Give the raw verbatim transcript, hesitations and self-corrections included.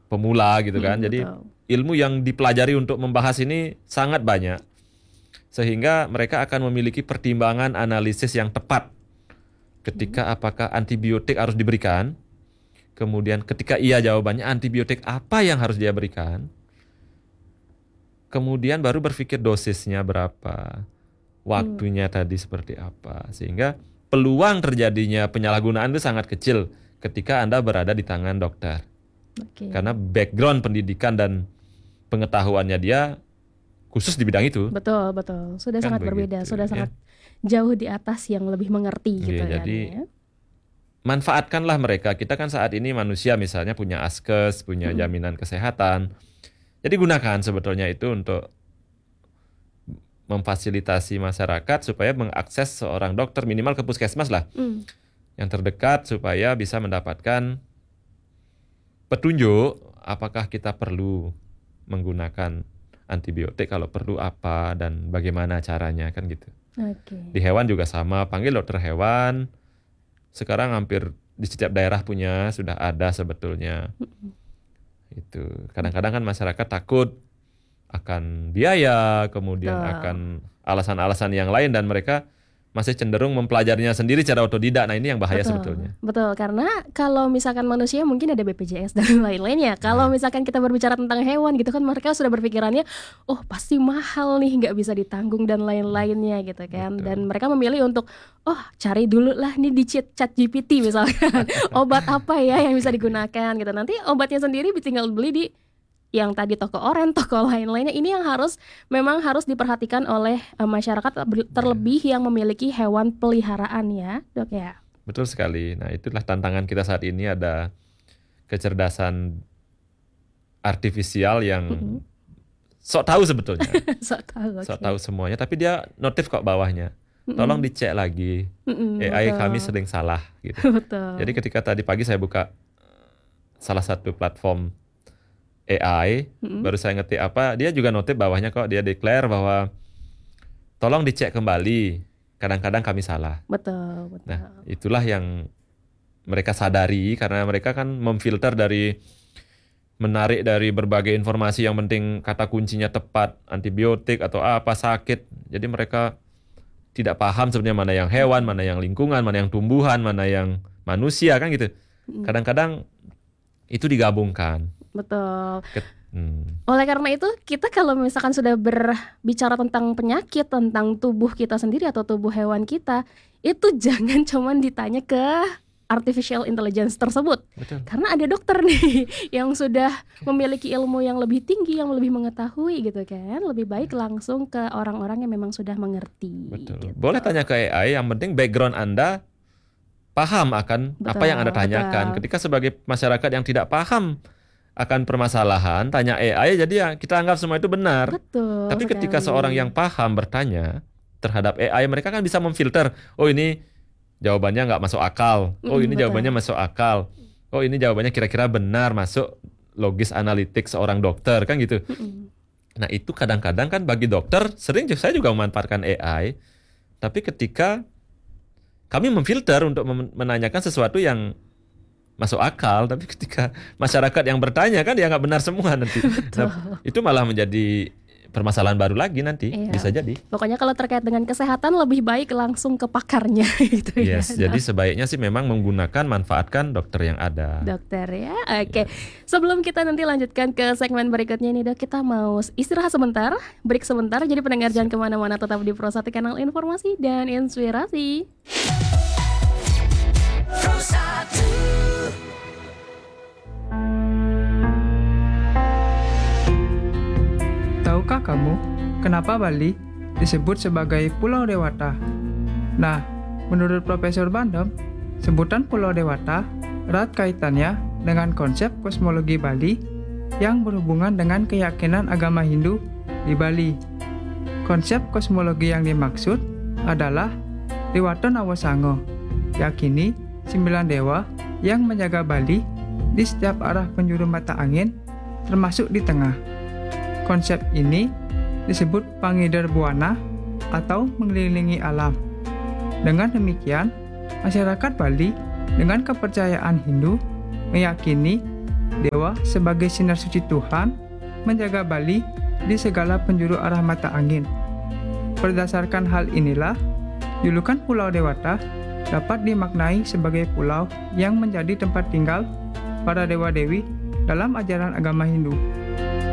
pemula gitu kan. Hmm, Jadi betul. ilmu yang dipelajari untuk membahas ini sangat banyak. Sehingga mereka akan memiliki pertimbangan analisis yang tepat ketika Hmm. apakah antibiotik harus diberikan. Kemudian ketika iya jawabannya antibiotik apa yang harus dia berikan. Kemudian baru berpikir dosisnya berapa, waktunya Hmm. tadi seperti apa. Sehingga peluang terjadinya penyalahgunaan itu sangat kecil ketika Anda berada di tangan dokter. Oke. Karena background pendidikan dan pengetahuannya dia khusus di bidang itu. Betul, betul. Sudah Kan sangat berbeda, begitu, sudah ya. sangat jauh di atas yang lebih mengerti gitu Iya, kan jadi ya. manfaatkanlah mereka. Kita kan saat ini manusia misalnya punya askes, punya Mm-mm. jaminan kesehatan. Jadi gunakan sebetulnya itu untuk memfasilitasi masyarakat supaya mengakses seorang dokter minimal ke puskesmas lah Mm. yang terdekat supaya bisa mendapatkan petunjuk apakah kita perlu menggunakan antibiotik, kalau perlu apa dan bagaimana caranya kan gitu. Oke. Di hewan juga sama, panggil dokter hewan. Sekarang hampir di setiap daerah punya, sudah ada sebetulnya. Mm-mm. Itu kadang-kadang kan masyarakat takut akan biaya, kemudian Betul. akan alasan-alasan yang lain dan mereka masih cenderung mempelajarinya sendiri secara otodidak. Nah, ini yang bahaya Betul, sebetulnya. betul. Karena kalau misalkan manusia mungkin ada B P J S dan lain-lainnya. Kalau Nah. misalkan kita berbicara tentang hewan gitu kan, mereka sudah berpikirannya, oh pasti mahal nih, nggak bisa ditanggung dan lain-lainnya gitu kan. Betul. Dan mereka memilih untuk, oh cari dulu lah nih di chat chat G P T misalkan, obat apa ya yang bisa digunakan gitu. Nanti obatnya sendiri tinggal beli di yang tadi toko oren, toko lain-lainnya. Ini yang harus memang harus diperhatikan oleh uh, masyarakat terlebih yang memiliki hewan peliharaan ya, Dok ya. Betul sekali. Nah, itulah tantangan kita saat ini, ada kecerdasan artifisial yang Mm-mm. sok tahu sebetulnya. Sok tahu. Sok oke. tahu semuanya, tapi dia notif kok bawahnya. Tolong Mm-mm. dicek lagi. Mm-mm, A I betul. kami sering salah gitu. Betul. Jadi ketika tadi pagi saya buka salah satu platform A I, Mm-mm. baru saya ngetik apa, dia juga notif bawahnya kok, dia declare bahwa tolong dicek kembali, kadang-kadang kami salah. Betul, betul. Nah, itulah yang mereka sadari karena mereka kan memfilter dari, menarik dari berbagai informasi yang penting kata kuncinya tepat, antibiotik atau apa, sakit. Jadi mereka tidak paham sebenarnya mana yang hewan, mana yang lingkungan, mana yang tumbuhan, mana yang manusia kan gitu. Mm-mm. Kadang-kadang itu digabungkan. Betul. Ket- hmm. Oleh karena itu, kita kalau misalkan sudah berbicara tentang penyakit, tentang tubuh kita sendiri atau tubuh hewan kita, itu jangan cuman ditanya ke artificial intelligence tersebut. Betul. Karena ada dokter nih yang sudah memiliki ilmu yang lebih tinggi, yang lebih mengetahui gitu kan. Lebih baik langsung ke orang-orang yang memang sudah mengerti. Betul. Gitu. Boleh tanya ke A I, yang penting background Anda paham akan Betul, apa yang Anda tanyakan. betul. Ketika sebagai masyarakat yang tidak paham akan permasalahan, tanya A I, jadi ya kita anggap semua itu benar. Betul. Tapi ketika sekali. seorang yang paham bertanya terhadap A I, mereka kan bisa memfilter. Oh, ini jawabannya nggak masuk akal. Oh, Mm, ini betul. jawabannya masuk akal. Oh, ini jawabannya kira-kira benar, masuk logis analitik seorang dokter kan gitu. Mm-mm. Nah, itu kadang-kadang kan bagi dokter, sering saya juga memanfaatkan A I. Tapi ketika kami memfilter untuk mem- menanyakan sesuatu yang masuk akal, tapi ketika masyarakat yang bertanya kan dia nggak benar semua nanti. Nah, itu malah menjadi permasalahan baru lagi nanti, Iya. bisa jadi. Pokoknya kalau terkait dengan kesehatan lebih baik langsung ke pakarnya gitu Yes, ya. jadi sebaiknya sih memang menggunakan, manfaatkan dokter yang ada. Dokter ya. Oke. Sebelum kita nanti lanjutkan ke segmen berikutnya nih, Dok, kita mau istirahat sebentar, break sebentar. Jadi pendengar jangan kemana-mana, tetap di Pro satu Kanal Informasi dan Inspirasi. Pro satu. Tahukah kamu kenapa Bali disebut sebagai Pulau Dewata? Nah, menurut Profesor Bandem, sebutan Pulau Dewata erat kaitannya dengan konsep kosmologi Bali yang berhubungan dengan keyakinan agama Hindu di Bali. Konsep kosmologi yang dimaksud adalah Dewata Nawasango, yakini sembilan dewa yang menjaga Bali di setiap arah penjuru mata angin, termasuk di tengah. Konsep ini disebut Pangidar Buana atau mengelilingi alam. Dengan demikian, masyarakat Bali dengan kepercayaan Hindu meyakini dewa sebagai sinar suci Tuhan menjaga Bali di segala penjuru arah mata angin. Berdasarkan hal inilah, julukan Pulau Dewata dapat dimaknai sebagai pulau yang menjadi tempat tinggal para dewa-dewi dalam ajaran agama Hindu.